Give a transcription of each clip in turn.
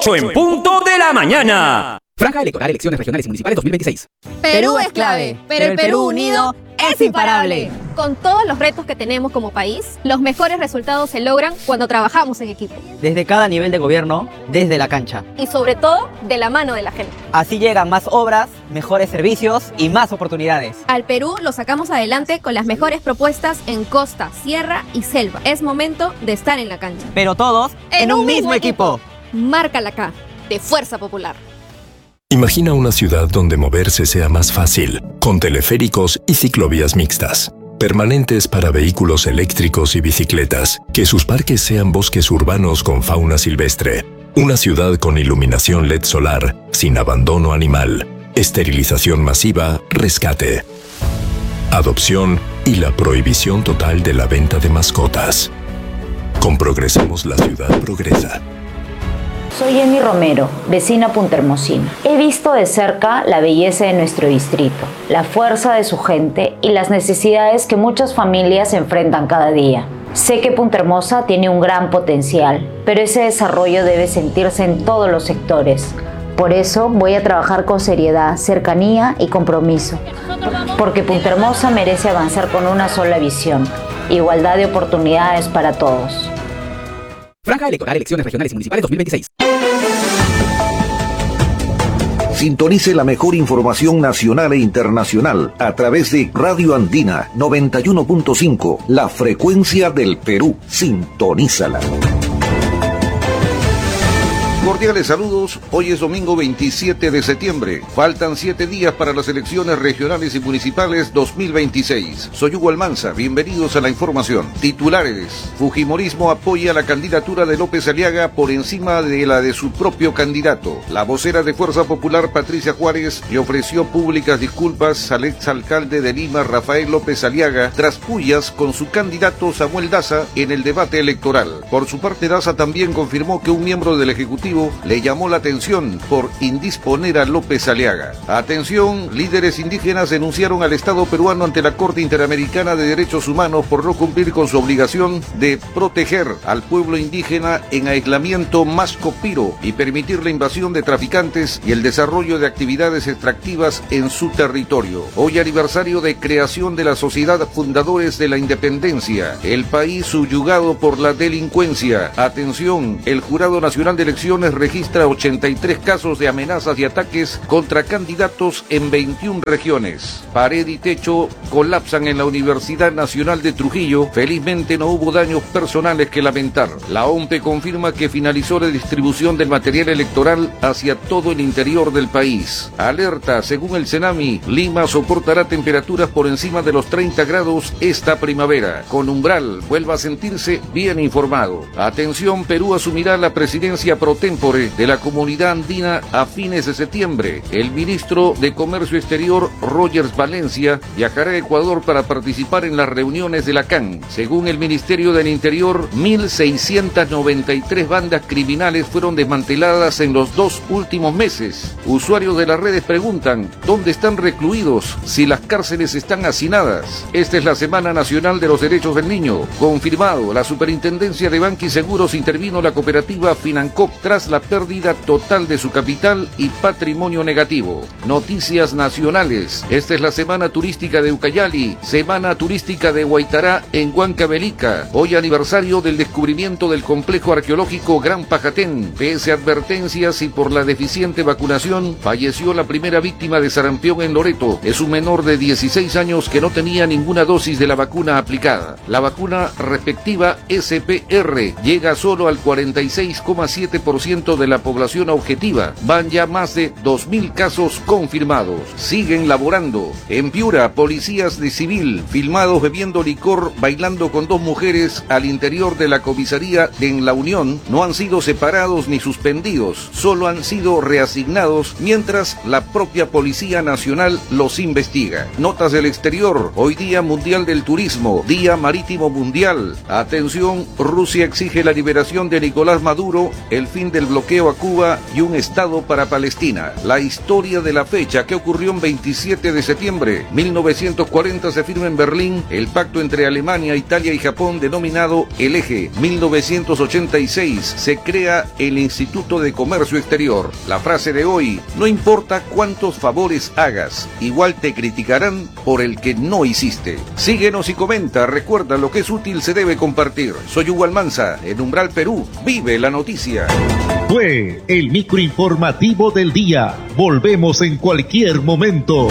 8 en punto de la mañana. Franja electoral, elecciones regionales y municipales 2026. Perú es clave, pero el Perú unido es imparable. Con todos los retos que tenemos como país, los mejores resultados se logran cuando trabajamos en equipo. Desde cada nivel de gobierno, desde la cancha. Y sobre todo, de la mano de la gente. Así llegan más obras, mejores servicios y más oportunidades. Al Perú lo sacamos adelante con las mejores propuestas en costa, sierra y selva. Es momento de estar en la cancha. Pero todos en un mismo equipo. Marca la K, de Fuerza Popular. Imagina una ciudad donde moverse sea más fácil, con teleféricos y ciclovías mixtas, permanentes para vehículos eléctricos y bicicletas, que sus parques sean bosques urbanos con fauna silvestre, una ciudad con iluminación LED solar, sin abandono animal, esterilización masiva, rescate, adopción y la prohibición total de la venta de mascotas. Con Progresemos la ciudad progresa. Soy Jenny Romero, vecina puntahermosina. He visto de cerca la belleza de nuestro distrito, la fuerza de su gente y las necesidades que muchas familias enfrentan cada día. Sé que Punta Hermosa tiene un gran potencial, pero ese desarrollo debe sentirse en todos los sectores. Por eso voy a trabajar con seriedad, cercanía y compromiso. Porque Punta Hermosa merece avanzar con una sola visión: igualdad de oportunidades para todos. Franja electoral, elecciones regionales y municipales 2026. Sintonice la mejor información nacional e internacional a través de Radio Andina 91.5, la frecuencia del Perú. Sintonízala. Cordiales saludos, hoy es domingo 27 de septiembre. Faltan 7 días para las elecciones regionales y municipales 2026. Soy Hugo Almanza, bienvenidos a la información. Titulares: Fujimorismo apoya la candidatura de López Aliaga por encima de la de su propio candidato. La vocera de Fuerza Popular, Patricia Juárez, le ofreció públicas disculpas al exalcalde de Lima, Rafael López Aliaga, tras pullas con su candidato Samuel Daza en el debate electoral. Por su parte, Daza también confirmó que un miembro del Ejecutivo le llamó la atención por indisponer a López Aliaga. Atención, líderes indígenas denunciaron al Estado peruano ante la Corte Interamericana de Derechos Humanos por no cumplir con su obligación de proteger al pueblo indígena en aislamiento Mascopiro y permitir la invasión de traficantes y el desarrollo de actividades extractivas en su territorio. Hoy aniversario de creación de la Sociedad Fundadores de la Independencia, el país subyugado por la delincuencia. Atención, el Jurado Nacional de Elecciones registra 83 casos de amenazas y ataques contra candidatos en 21 regiones. Pared y techo colapsan en la Universidad Nacional de Trujillo. Felizmente no hubo daños personales que lamentar. La OMPE confirma que finalizó la distribución del material electoral hacia todo el interior del país. Alerta, según el Cenami, Lima soportará temperaturas por encima de los 30 grados esta primavera. Con umbral, vuelva a sentirse bien informado. Atención, Perú asumirá la presidencia pro tempore de la Comunidad Andina a fines de septiembre. El ministro de Comercio Exterior, Rogers Valencia, viajará a Ecuador para participar en las reuniones de la CAN. Según el Ministerio del Interior, 1.693 bandas criminales fueron desmanteladas en los 2 últimos meses. Usuarios de las redes preguntan, ¿dónde están recluidos si las cárceles están hacinadas? Esta es la Semana Nacional de los Derechos del Niño. Confirmado, la Superintendencia de Banca y Seguros intervino la cooperativa Financop tras la pérdida total de su capital y patrimonio negativo. Noticias nacionales. Esta es la Semana Turística de Ucayali, Semana Turística de Huaytará en Huancavelica. Hoy aniversario del descubrimiento del complejo arqueológico Gran Pajatén. Pese a advertencias y por la deficiente vacunación, falleció la primera víctima de sarampión en Loreto. Es un menor de 16 años que no tenía ninguna dosis de la vacuna aplicada. La vacuna respectiva SPR llega solo al 46,7% de la población objetiva. Van ya más de 2.000 casos confirmados. Siguen laborando. En Piura, policías de civil filmados bebiendo licor, bailando con 2 mujeres al interior de la comisaría en La Unión, no han sido separados ni suspendidos, solo han sido reasignados mientras la propia Policía Nacional los investiga. Notas del exterior. Hoy Día Mundial del Turismo, Día Marítimo Mundial. Atención, Rusia exige la liberación de Nicolás Maduro, el fin del bloqueo a Cuba y un Estado para Palestina. La historia de la fecha que ocurrió en 27 de septiembre 1940 se firma en Berlín el pacto entre Alemania, Italia y Japón denominado El Eje. 1986 se crea el Instituto de Comercio Exterior. La frase de hoy: no importa cuántos favores hagas, igual te criticarán por el que no hiciste. Síguenos y comenta, recuerda, lo que es útil se debe compartir. Soy Hugo Almanza, en Umbral Perú, vive la noticia. Fue el microinformativo del día. Volvemos en cualquier momento.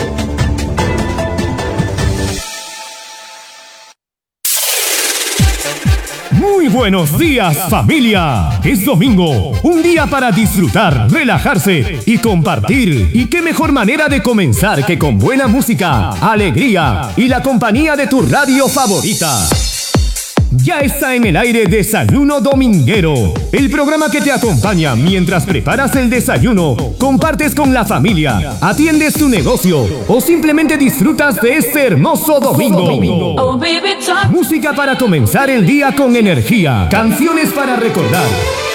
Muy buenos días, familia. Es domingo, un día para disfrutar, relajarse y compartir. Y qué mejor manera de comenzar que con buena música, alegría y la compañía de tu radio favorita. Ya está en el aire Desayuno Dominguero, el programa que te acompaña mientras preparas el desayuno, compartes con la familia, atiendes tu negocio o simplemente disfrutas de este hermoso domingo. Música para comenzar el día con energía, canciones para recordar,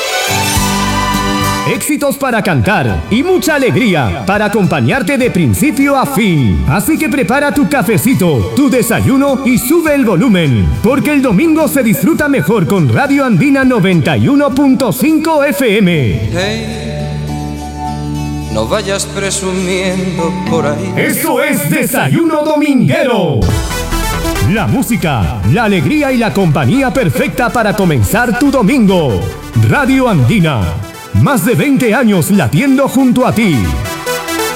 éxitos para cantar y mucha alegría para acompañarte de principio a fin. Así que prepara tu cafecito, tu desayuno y sube el volumen, porque el domingo se disfruta mejor con Radio Andina 91.5 FM. Hey, no vayas presumiendo por ahí. Eso es Desayuno Dominguero. La música, la alegría y la compañía perfecta para comenzar tu domingo. Radio Andina. Más de 20 años latiendo junto a ti.